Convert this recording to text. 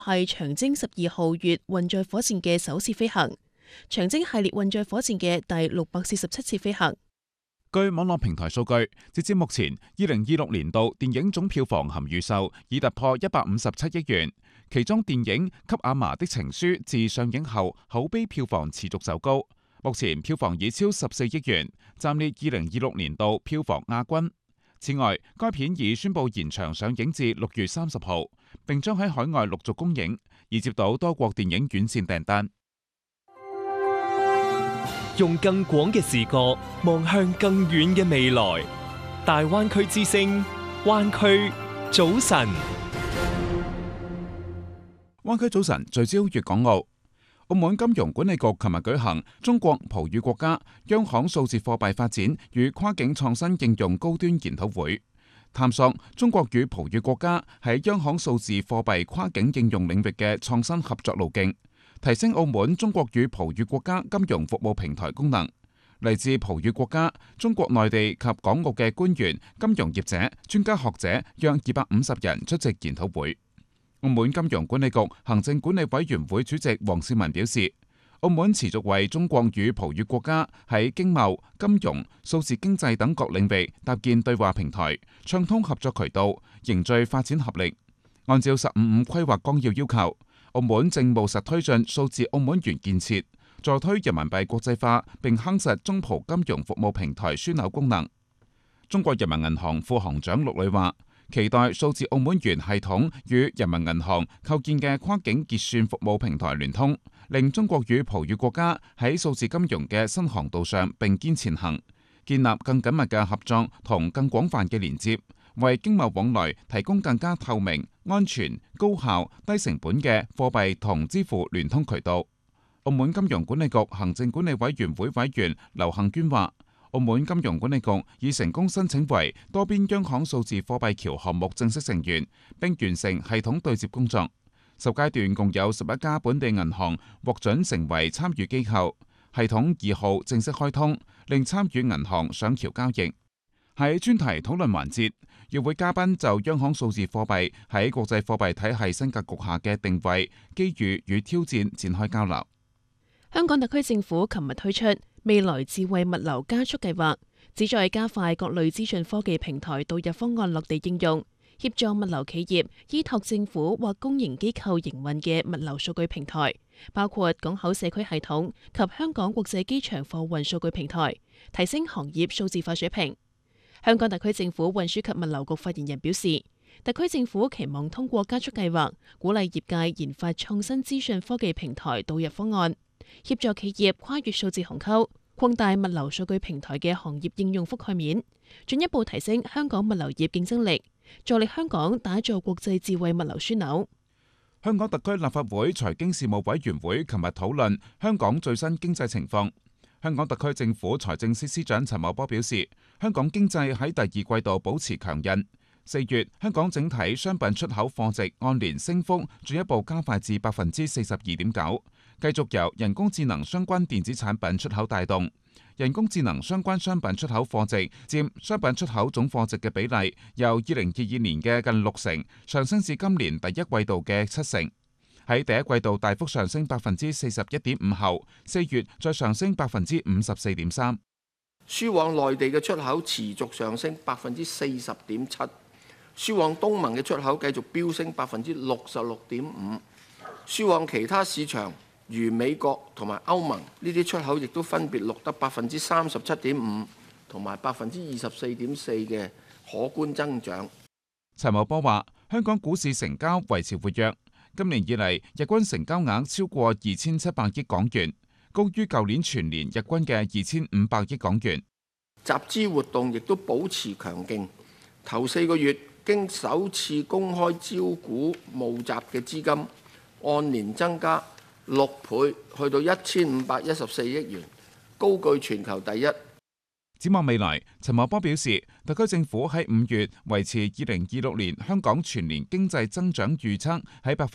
係長征12號月運載火箭嘅首次飛行，長征系列運載火箭嘅第647次飛行。 據網絡平台數據，截至目前，2026年度電影總票房含預售已突破157億元，其中電影《給阿嫲的情書》自上映後口碑票房持續走高，目前票房已超14億元，暫列2026年度票房亞軍。此外，該片已宣布延長上映至6月30號，並將喺海外陸續公映，已接到多國電影院線訂單。 用更廣嘅視角望向更遠嘅未來，大灣區之聲，灣區早晨。 灣區早晨聚焦粵港澳。澳門金融管理局琴日舉行中國葡語國家央行數字貨幣發展與跨境創新應用高端研討會，探索中國與葡語國家喺央行數字貨幣跨境應用領域嘅創新合作路徑，提升澳門中國與葡語國家金融服務平台功能。嚟自葡語國家、中國內地及港澳嘅官員、金融業者、專家學者約250人出席研討會。澳門金融管理局行政管理委員會主席黃少文表示，澳門持續為中國與葡語國家喺經貿、金融、數字經濟等各領域搭建對話平台，暢通合作渠道，凝聚發展合力。按照15規劃綱要要求，澳門正務實推進數字澳門元建設，助推人民幣國際化，並夯實中葡金融服務平台樞紐功能。中國人民銀行副行長陸磊話，期待數字澳門元系統與人民銀行構建嘅跨境結算服務平台聯通，令中國與葡語國家喺數字金融嘅新航道上並肩前行，建立更緊密嘅合作同更廣泛嘅連接，為經貿往來提供更加透明、安全、高效、低成本嘅貨幣同支付聯通渠道。澳門金融管理局行政管理委員會委員劉幸娟話，澳門金融管理局已成功申請為多邊央行數字貨幣橋項目正式成員，並完成系統對接工作。首階段共有11家本地銀行獲准成為參與機構，系統2號正式開通，令參與銀行上橋交易。喺專題討論環節，與會嘉賓就央行數字貨幣喺國際貨幣體系新格局下嘅定位、機遇與挑戰展開交流。 香港特區政府琴日推出未來智慧物流加速計劃，旨在加快各類資訊科技平台導入方案落地應用，協助物流企業依託政府或公營機構營運嘅物流數據平台，包括港口社區系統及香港國際機場貨運數據平台，提升行業數字化水平。香港特區政府運輸及物流局發言人表示，特區政府期望通過加速計劃，鼓勵業界研發創新資訊科技平台導入方案，協助企業跨越數字鴻溝，擴大物流數據平台嘅行業應用覆蓋面，進一步提升香港物流業競爭力，助力香港打造國際智慧物流樞紐。 香港特區立法會財經事務委員會琴日討論香港最新經濟情況。香港特區政府財政司司長陳茂波表示，香港經濟喺第二季度保持強韌。4月，香港整體商品出口貨值按年升幅進一步加快至42.9%，繼續由人工智能相關電子產品出口帶動。人工智能相關商品出口貨值佔商品出口總貨值嘅比例，由2022年嘅近60%上升至今年第一季度嘅70%。喺第一季度大幅上升41.5%後，4月再上升54.3%。 輸往內地嘅出口持續上升40.7%，輸往東盟嘅出口繼續飆升66.5%，輸往其他市場如美國同埋歐盟呢啲出口亦都分別錄得37.5%同埋24.4%嘅可觀增長。 陳茂波話：香港股市成交維持活躍。今年以嚟，日均成交額超過2700億港元，高於舊年全年日均嘅2500億港元。 集資活動亦都保持強勁，頭4個月經首次公開招股募集嘅資金，按年增加6倍，去到1514億元，高居全球第一。 展望未來，陳茂波表示，特區政府喺5月維持2026年香港全年經濟增長預測喺